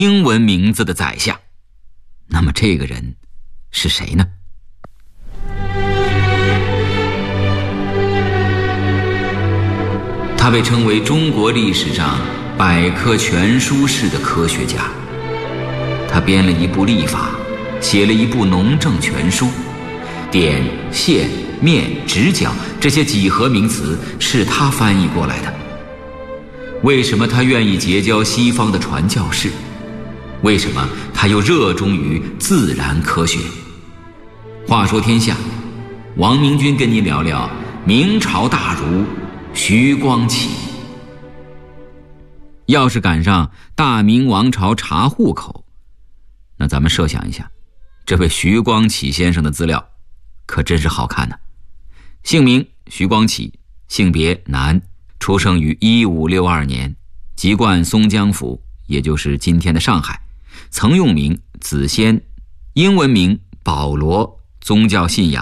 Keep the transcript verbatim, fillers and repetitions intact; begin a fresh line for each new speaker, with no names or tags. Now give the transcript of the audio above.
英文名字的宰相。那么这个人是谁呢？他被称为中国历史上百科全书式的科学家。他编了一部历法，写了一部农政全书，点、线、面、直角这些几何名词是他翻译过来的。为什么他愿意结交西方的传教士？为什么他又热衷于自然科学？话说天下，王明君跟你聊聊明朝大儒徐光启。要是赶上大明王朝查户口，那咱们设想一下，这位徐光启先生的资料可真是好看呢。姓名徐光启，性别男，出生于一五六二年，籍贯松江府，也就是今天的上海，曾用名子仙，英文名保罗，宗教信仰